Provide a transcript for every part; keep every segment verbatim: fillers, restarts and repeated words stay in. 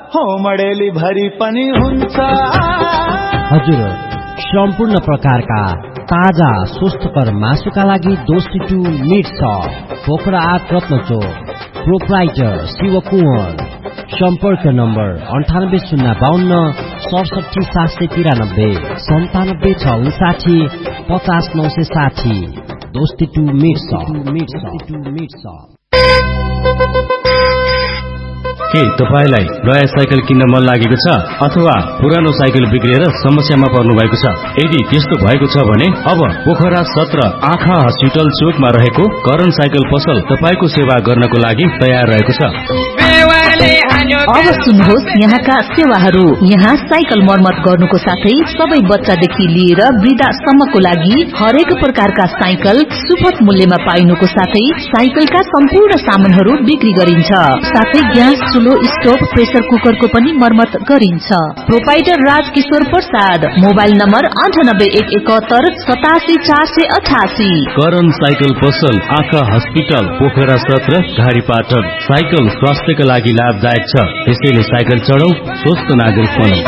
हो मडेली भरि पनि हुन्छ। हजुर, सम्पूर्ण प्रकारका ताजा स्वस्थकर मासुका लागि दोस्ती टू मिट सप, पोखरा आठ रत्नचोक, प्रोप्राइटर शिव कुँवर। सम्पर्क नम्बर अन्ठानब्बे शून्य बाहन्न सडसठी सात सय तिरानब्बे सन्तानब्बे छ उन्साठी पचास नौ सय साठी। दोस्ती टू मिट सप। के तपाईलाई नयाँ साइकल किन्न मन लागेको छ अथवा पुरानो साइकल बिग्रिएर समस्यामा पर्नु भएको छ? यदि त्यस्तो भएको छ भने अब पोखरा सत्र आँखा हस्पिटल चोकमा रहेको करण साइकल पसल तपाईको सेवा गर्नको लागि तयार रहेको छ। अब सुन्नुहोस् यहाँका सेवाहरू। यहाँ साइकल मर्मत गर्नुको साथै सबै बच्चादेखि लिएर वृद्धासम्मको लागि हरेक प्रकारका साइकल सुपथ मूल्यमा पाइनुको साथै साइकलका सम्पूर्ण सामानहरू बिक्री गरिन्छ। साथै ग्यास चुलो, स्टोभ, प्रेसर कुकरको पनि मर्मत गरिन्छ। Proprietor Rajkishore Prasad, mobile number अन्ठानब्बे एक एकहत्तर सतासी चार सय अठासी। करण साइकल पसल आँखा हस्पिटल पोखरा सत्र घारी पाटन। साइकल स्वास्थ्यका लागि लाभदायक छ, त्यसैले साइकल चढाउ, स्वस्थ नागरिक बनौं।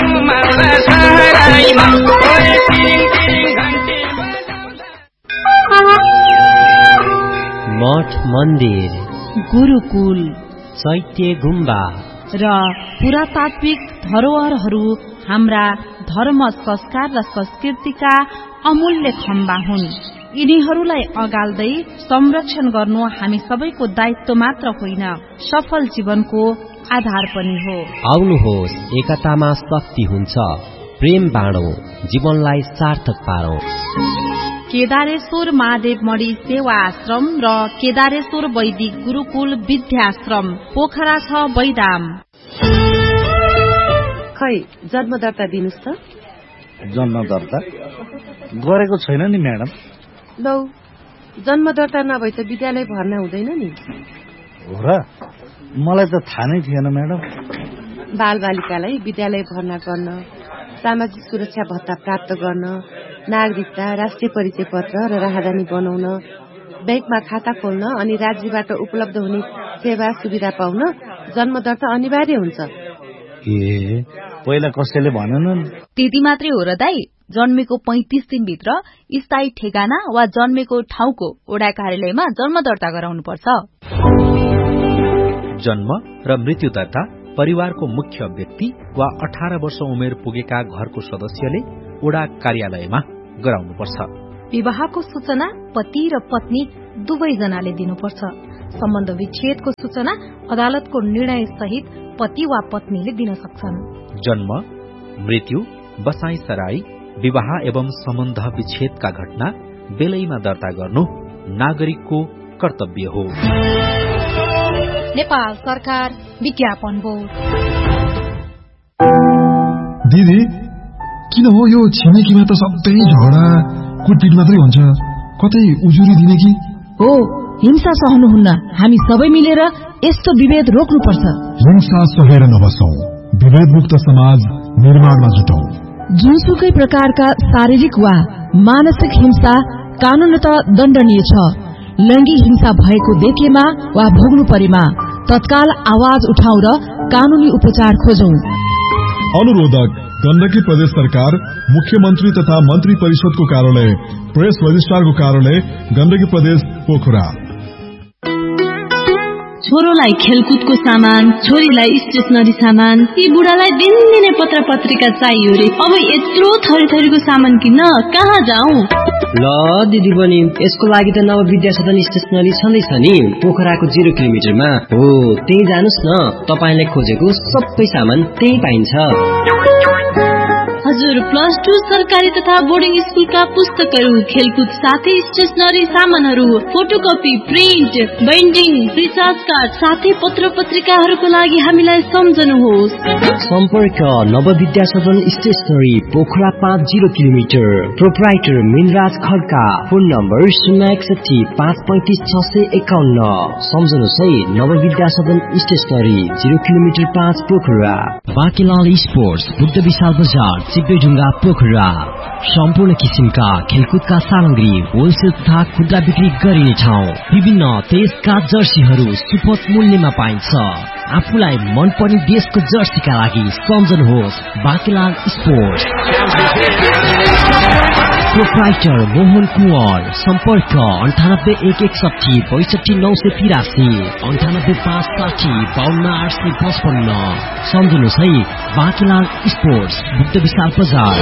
मठ मन्दिर, गुरुकुल, चैत्य गुम्बा र पुरातात्विक धरोहरहरू हाम्रा धर्म, संस्कार र संस्कृतिका अमूल्य खम्बा हुन्। यिनीहरूलाई अगाल्दै संरक्षण गर्नु हामी सबैको दायित्व मात्र होइन, सफल जीवनको आधार पनि हो। आउनुहोस्, एकतामा शक्ति हुन्छ, प्रेम बाँडौं, जीवनलाई सार्थक पारौं। केदारेश्वर महादेव मणि सेवा आश्रम र केदारेश्वर वैदिक गुरुकुल विद्याश्रम पोखरा छ बैदाम। खै जन्म दर्ता दिनुस् त। जन्म दर्ता गरेको छैन नि म्याडम। लौ, जन्म दर्ता नभए त विद्यालय भर्ना हुँदैन नि। हो र, मलाई त थाहा नै थिएन म्याडम। बाल बालिकालाई विद्यालय भर्ना गर्न, सामाजिक सुरक्षा भत्ता प्राप्त गर्न, नागरिकता, राष्ट्रिय परिचय पत्र र राहदानी बनाउन, बैंकमा खाता खोल्न अनि राज्यबाट उपलब्ध हुने सेवा सुविधा पाउन जन्म दर्ता अनिवार्य हुन्छ। ए, पहिला कसैले भनेन? त्यति मात्रै हो र दाई? जन्मेको पैंतिस दिनभित्र स्थायी ठेगाना वा जन्मेको ठाउँको वडा कार्यालयमा जन्म दर्ता गराउनु पर्छ। जन्म र मृत्यु दर्ता परिवारको मुख्य व्यक्ति वा अठार वर्ष उमेर पुगेका घरको सदस्यले वडा कार्यालयमा गराउनुपर्छ। विवाहको सूचना पति र पत्नी दुवैजनाले दिनुपर्छ। सम्बन्ध विच्छेदको सूचना अदालतको निर्णय सहित पति वा पत्नीले दिन सक्छन्। जन्म, मृत्यु, बसाई सराई, विवाह एवं सम्बन्ध विच्छेदका घटना बेलैमा दर्ता गर्नु नागरिकको कर्तव्य हो। नेपाल सरकार विज्ञापन बोर्ड। दिदी, किन हो यो छिमेकीमा त सबै झगडा कुटपिट मात्रै हुन्छ, कतै उजुरी दिने कि? हो, हिंसा सहनुहुन्न। हामी सबै मिलेर यस्तो विभेद रोक्नुपर्छ। हिंसा सहेर नबसौं, विभेद मुक्त समाज निर्माणमा जुटौं। जुनसुकै प्रकारका शारीरिक वा मानसिक हिंसा कानूनतः दण्डनीय छ। लैंगिक हिंसा भएको देखेमा वा भोग्नु परेमा तत्काल आवाज उठाउँ र कानूनी उपचार खोजौं। अनुरोधक गण्डकी प्रदेश सरकार, मुख्यमन्त्री तथा मन्त्री परिषदको कार्यालय, प्रेस रजिस्ट्रारको कार्यालय, गण्डकी प्रदेश पोखरा। छोरोलाई खेलकुदको सामान, छोरीलाई स्टेशनरी सामान, यी बुढालाई दिनदिनै पत्र पत्रिका चाहियो रे। अब यत्रो थरी थरीको सामान किन्न कहाँ जाउँ? ल दिदी बहिनी, यसको लागि त नव विद्या सदन स्टेशनरी छँदैछ नि, पोखराको जिरो किलोमिटरमा हो। त्यही जानुस् न, तपाईले खोजेको सबै सामान त्यही पाइन्छ। हजुर, प्लस टू सरकारी तथा बोर्डिङ स्कुलका पुस्तकहरू, खेलकुद साथै स्टेशनरी सामानहरू, photocopy, print, binding, recharge card साथै पत्र पत्रिकाहरूको लागि हामीलाई सम्झनुहोस्। सम्पर्क नवविद्या सदन स्टेशनरी पोखरा पाँच zero kilometre. Proprietor Minraj Khadka. Phone number शून्य एकसठी पाँच पैंतिस छ सय एकाउन्न। सम्झनुहोस् है, नवविद्या सदन स्टेशनरी जिरो किलोमिटर पाँच पोखरा। बाँकीलाल स्पोर्ट्स बुद्ध विशाल बजार चिप्पेढुङ्गा पोखरा। सम्पूर्ण किसिमका खेलकुदका सामग्री होलसेल तथा खुद्रा बिक्री गरिने ठाउँ। विभिन्न देशका जर्सीहरू सुपथ मूल्यमा पाइन्छ। आफूलाई मनपर्ने देशको जर्सीका लागि सम्झनुहोस् बाकेलाल स्पोर्ट्स। प्रोप्राइटर मोहन कुँवर, सम्पर्क अन्ठानब्बे एक एकसठी बैसठी नौ सय तिरासी अन्ठानब्बे पाँच साठी बाहन्न आठ सय पचपन्न। सम्झनुहोस् है बाकेलाल स्पोर्ट्स, बुद्ध विशाल बजार।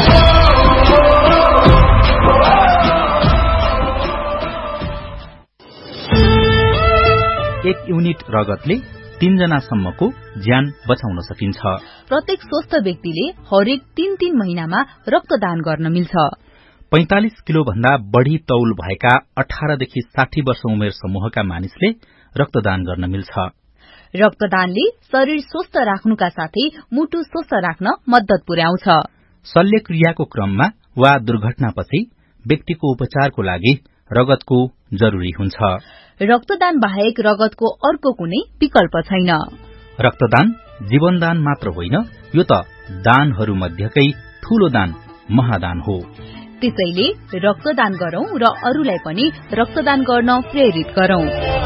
एक युनिट रगतले तीनजनासम्मको ज्यान बचाउन सकिन्छ। प्रत्येक स्वस्थ व्यक्तिले हरेक तीन तीन महिनामा रक्तदान गर्न मिल्छ। पैंतालिस किलो भन्दा बढ़ी तौल भएका अठारदेखि साठी वर्ष उमेर समूहका मानिसले रक्तदान गर्न मिल्छ। रक्तदानले शरीर स्वस्थ राख्नुका साथै मुटु स्वस्थ राख्न मद्दत पुर्याउँछ। शल्यक्रियाको क्रममा वा दुर्घटनापछि व्यक्तिको उपचारको लागि रगतको जरुरी हुन्छ। रक्तदान बाहेक रगतको अर्को कुनै विकल्प छैन। रक्तदान जीवनदान मात्र होइन, यो त दानहरू मध्येकै ठूलो दान महादान हो। त्यसैले रक्तदान गरौं र अरूलाई पनि रक्तदान गर्न प्रेरित गरौं।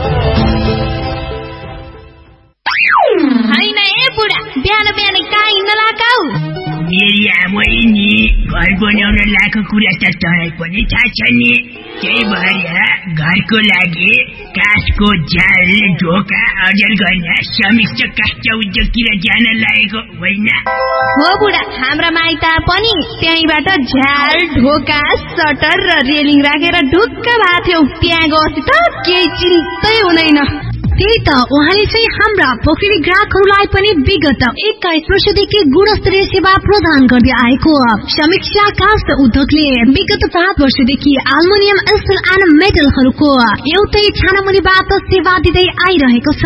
हैन ए बुढा, बिहान बिहान कहाँ हिँड्न लागाउ? मेरी आमै नि घर बनाउन लाएको कुरा त तँलाई पनि थाहा छ नि। त्यही भएर घरको लागि काठको जाल ढोका अर्जन गर्न समिष्ट काष्ठ उद्योगतिर जान लागेको होइन? हो बुढा, हाम्रा माइत पनि त्यहीबाट झ्याल ढोका सटर र रेलिङ राखेर ढुक्क भएको थियो। त्यहाँ गएपछि त केही चिन्तै हुँदैन। त्यही त उहाँले चाहिँ हाम्रा पोखरी ग्राहकहरूलाई पनि विगत एक्काइस वर्षदेखि गुणस्तरीय सेवा प्रदान गर्दै आएको समीक्षा काष्ठ उद्योगले विगत सात वर्षदेखि एल्युमिनियम स्टिल एन्ड मेटलहरूको एउटै छानामुनिबाट सेवा दिँदै आइरहेको छ।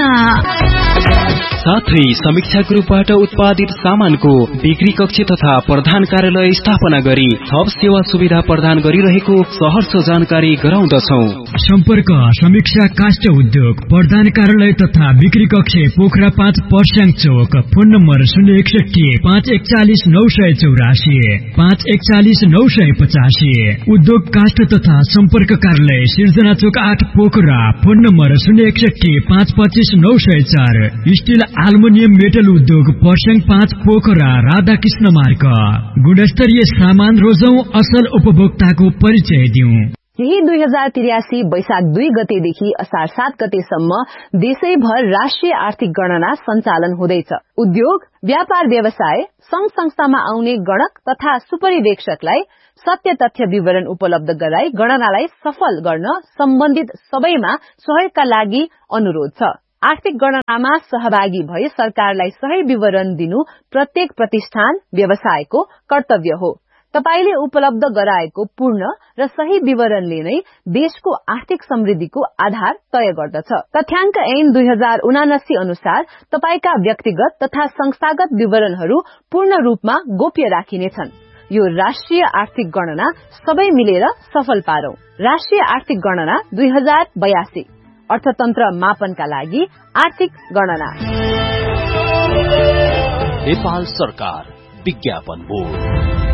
साथै समीक्षा ग्रुपबाट उत्पादित सामानको बिक्री कक्ष तथा प्रधान कार्यालय स्थापना गरी थप सेवा सुविधा प्रदान गरिरहेको सहर्ष जानकारी गराउँदछौ। सम्पर्क समीक्षा काष्ठ उद्योग, प्रधान कार्यालय तथा बिक्री कक्ष पोखरा पाँच पर्स्याङ चौक। फोन नम्बर शून्य एकसठी पाँच एकचालिस नौ सय चौरासी पाँच एकचालिस नौ सय पचासी। उद्योग काष्ठ तथा सम्पर्क कार्यालय सिर्जना चौक आठ पोखरा। फोन नम्बर शून्य एकसठी पाँच पच्चिस नौ सय चार। स्टिल एल्युमिनियम मेटल उद्योग पर्स्याङ पाँच पोखरा राधाकृष्ण मार्ग। गुणस्तरीय सामान रोजौं, असल उपभोक्ताको परिचय दिउँ। यही दुई हजार त्रियासी वैशाख दुई गतेदेखि असार सात गतेसम्म देशैभर राष्ट्रिय आर्थिक गणना सञ्चालन हुँदैछ। उद्योग, व्यापार व्यवसाय, संघ संस्थामा आउने गणक तथा सुपरिवेक्षकलाई सत्य तथ्य विवरण उपलब्ध गराई गणनालाई सफल गर्न सम्बन्धित सबैमा सहयोगका लागि अनुरोध छ। आर्थिक गणनामा सहभागी भई सरकारलाई सही विवरण दिनु प्रत्येक प्रतिष्ठान व्यवसायको कर्तव्य हो। तपाईले उपलब्ध गराएको पूर्ण र सही विवरणले नै देशको आर्थिक समृद्धिको आधार तय गर्दछ। तथ्याङ्क ऐन दुई हजार उनासी अनुसार तपाईका व्यक्तिगत तथा संस्थागत विवरणहरू पूर्ण रूपमा गोप्य राखिनेछन्। यो राष्ट्रिय आर्थिक गणना सबै मिलेर सफल पारौं। राष्ट्रिय आर्थिक गणना दुई हजार बयासी, अर्थतन्त्र मापनका लागि आर्थिक गणना। नेपाल सरकार विज्ञापन बोर्ड।